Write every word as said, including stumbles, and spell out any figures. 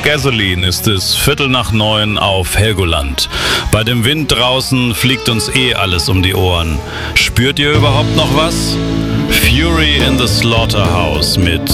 Gasoline ist es Viertel nach neun auf Helgoland. Bei dem Wind draußen fliegt uns eh alles um die Ohren. Spürt ihr überhaupt noch was? Fury in the Slaughterhouse mit